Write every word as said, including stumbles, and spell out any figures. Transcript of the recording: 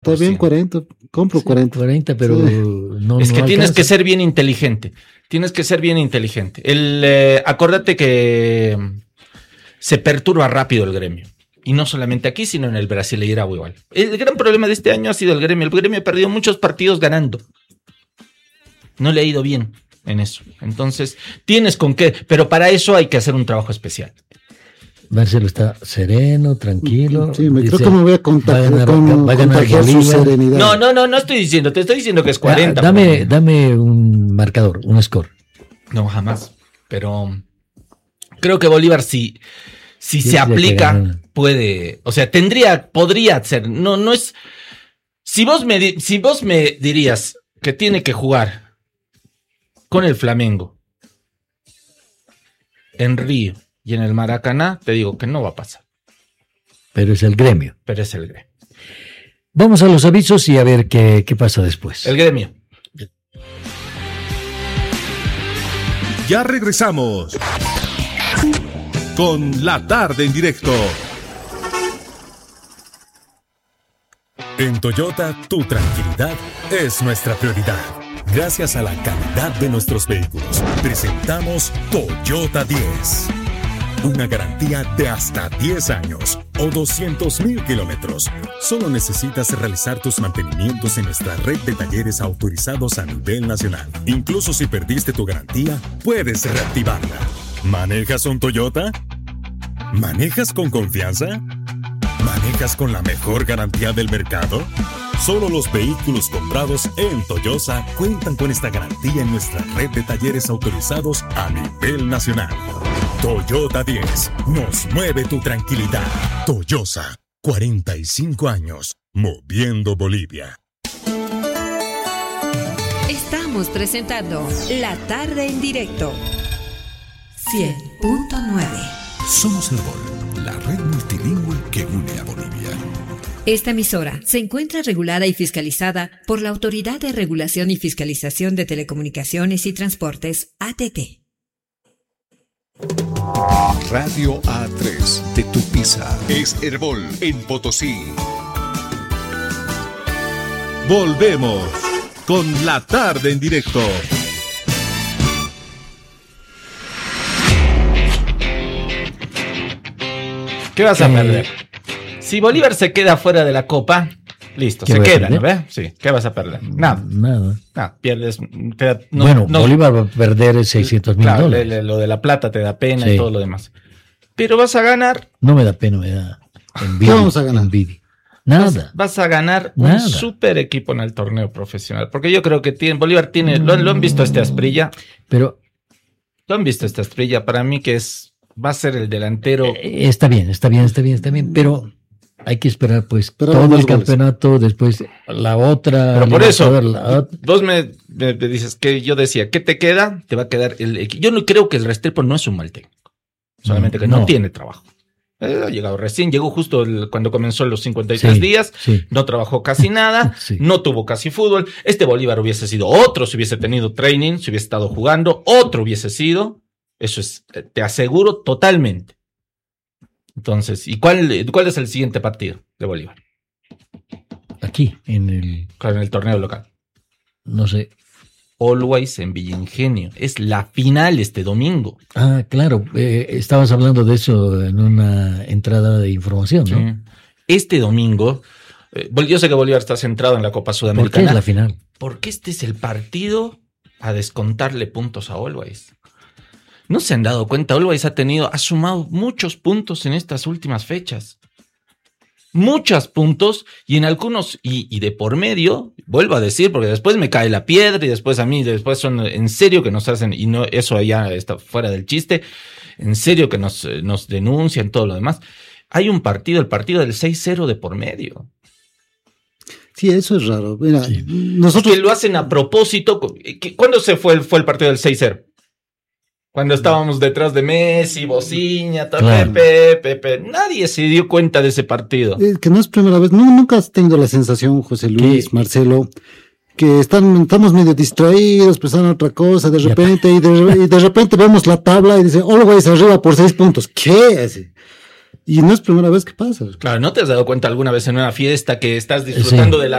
Está bien, cuarenta, compro sí, cuarenta. cuarenta, pero sí. no Es que no tienes alcanza. que ser bien inteligente. Tienes que ser bien inteligente. El, eh, acuérdate que se perturba rápido el gremio. Y no solamente aquí, sino en el Brasileirao igual. El gran problema de este año ha sido el gremio. El gremio ha perdido muchos partidos ganando. No le ha ido bien en eso. Entonces, tienes con qué. Pero para eso hay que hacer un trabajo especial. Marcelo está sereno, tranquilo. Sí, me dice, creo que me voy a contagiar, va a ganar, con, va a ganar contagiar su Bolívar. serenidad. No, no, no, no estoy diciendo. Te estoy diciendo que es cuarenta. Ah, dame, dame un marcador, un score. No, jamás. Pero creo que Bolívar, si, si Yo se creo que aplica, gana. puede. O sea, tendría, podría ser. No, no es. Si vos me, di- si vos me dirías que tiene que jugar con el Flamengo en Río y en el Maracaná, te digo que no va a pasar. Pero es el gremio. Pero es el gremio. Vamos a los avisos y a ver qué, qué pasa después. El gremio. Ya regresamos con La Tarde en Directo. En Toyota, tu tranquilidad es nuestra prioridad. Gracias a la calidad de nuestros vehículos, presentamos Toyota diez. Una garantía de hasta diez años o doscientos mil kilómetros. Solo necesitas realizar tus mantenimientos en nuestra red de talleres autorizados a nivel nacional. Incluso si perdiste tu garantía, puedes reactivarla. ¿Manejas un Toyota? ¿Manejas con confianza? ¿Manejas con la mejor garantía del mercado? Solo los vehículos comprados en Toyosa cuentan con esta garantía en nuestra red de talleres autorizados a nivel nacional. Toyota diez, nos mueve tu tranquilidad. Toyosa, cuarenta y cinco años, moviendo Bolivia. Estamos presentando La Tarde en Directo. cien punto nueve. Somos Herbol, la red multilingüe que une a Bolivia. Esta emisora se encuentra regulada y fiscalizada por la Autoridad de Regulación y Fiscalización de Telecomunicaciones y Transportes, A T T. Radio A tres de Tupiza. Es Herbol en Potosí. Volvemos con La Tarde en Directo. ¿Qué vas a Eh, perder? Si Bolívar se queda fuera de la Copa, listo, ¿Qué se voy a queda, ¿no perder? ves? Sí, ¿qué vas a perder? Nada, Nada. nada, pierdes. Te da- no- bueno, no- Bolívar va a perder seiscientos mil claro, dólares. le- le- lo de la plata te da pena Sí. y todo lo demás. Pero vas a ganar, No me da pena, me da envidia. ¿Qué vamos a ganar? envidia. vas, Nada. vas a ganar un Nada. super equipo en el torneo profesional. Porque yo creo que tiene, Bolívar tiene, lo, han- lo han visto este Asprilla, Pero lo han visto este Asprilla, para mí que es, va a ser el delantero. eh, está bien, está bien, está bien, está bien. Pero hay que esperar, pues, Pero todo más el goles. campeonato, después la otra. Pero por eso, Libertadores, la otra. vos me, me- me dices que yo decía, ¿qué te queda? Te va a quedar el equipo. Yo no creo que el Restrepo no es un mal técnico, solamente que no, No. tiene trabajo. Eh, ha llegado recién, llegó justo el- cuando comenzó los cincuenta y tres Sí, días, sí. no trabajó casi nada, Sí. no tuvo casi fútbol. Este Bolívar hubiese sido otro si hubiese tenido training, si hubiese estado jugando, otro hubiese sido. Eso es, eh, te aseguro totalmente. Entonces, ¿y cuál, cuál es el siguiente partido de Bolívar? Aquí, en el, Claro, en el torneo local. no sé. Always en Villa Ingenio. Es la final este domingo. Ah, claro, eh, estabas hablando de eso en una entrada de información, ¿no? Sí. Este domingo, eh, Bol- yo sé que Bolívar está centrado en la Copa ¿Por qué Sudamericana. es la final? Porque este es el partido a descontarle puntos a Always. ¿No se han dado cuenta? Always ha tenido, ha sumado muchos puntos en estas últimas fechas. Muchos puntos y en algunos, y, y de por medio, vuelvo a decir, porque después me cae la piedra y después a mí, después son en serio que nos hacen, y no, eso allá está fuera del chiste, en serio que nos, eh, nos denuncian todo lo demás. Hay un partido, el partido del seis cero de por medio. Sí, eso es raro. Mira, Sí. nosotros Que lo hacen a propósito. ¿Qué- ¿Cuándo se fue el, fue el partido del seis cero? Cuando estábamos detrás de Messi, Bociña, Claro. Pepe, Pepe. Nadie se dio cuenta de ese partido. Eh, que no es primera vez, no, nunca has tenido la sensación, José Luis, ¿Qué? Marcelo, que están, estamos medio distraídos, pensando en otra cosa, de Ya. repente, y de, y de repente vemos la tabla y dice, Always arriba por seis puntos. ¿Qué? Así. Y no es primera vez que pasa. Claro, ¿no te has dado cuenta alguna vez en una fiesta que estás disfrutando Sí. de la